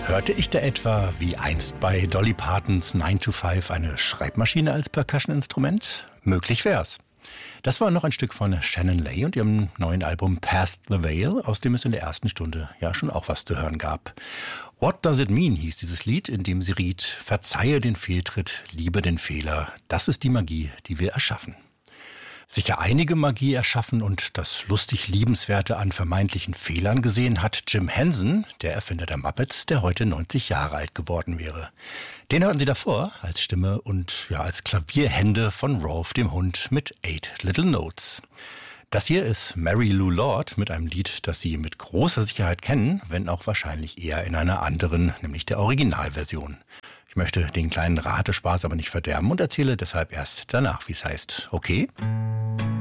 Hörte ich da etwa wie einst bei Dolly Partons 9 to 5 eine Schreibmaschine als Percussion-Instrument? Möglich wär's. Das war noch ein Stück von Shannon Lay und ihrem neuen Album Past the Veil, aus dem es in der ersten Stunde ja schon auch was zu hören gab. What Does It Mean hieß dieses Lied, in dem sie riet: Verzeihe den Fehltritt, liebe den Fehler. Das ist die Magie, die wir erschaffen. Sicher einige Magie erschaffen und das lustig Liebenswerte an vermeintlichen Fehlern gesehen hat Jim Henson, der Erfinder der Muppets, der heute 90 Jahre alt geworden wäre. Den hörten Sie davor als Stimme und ja als Klavierhände von Rolf dem Hund mit 8 Little Notes. Das hier ist Mary Lou Lord mit einem Lied, das Sie mit großer Sicherheit kennen, wenn auch wahrscheinlich eher in einer anderen, nämlich der Originalversion. Ich möchte den kleinen Ratespaß aber nicht verderben und erzähle deshalb erst danach, wie es heißt. Okay?